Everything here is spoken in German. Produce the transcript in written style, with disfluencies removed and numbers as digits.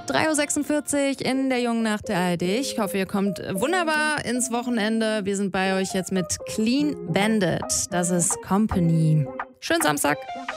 3:46 Uhr in der Jungen Nacht der ARD. Ich hoffe, ihr kommt wunderbar ins Wochenende. Wir sind bei euch jetzt mit Clean Bandit. Das ist Company. Schönen Samstag.